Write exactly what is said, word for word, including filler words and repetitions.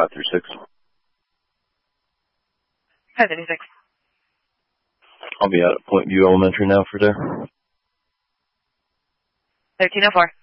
five three six. five three six. I'll be out at Point View Elementary now for there. thirteen oh four.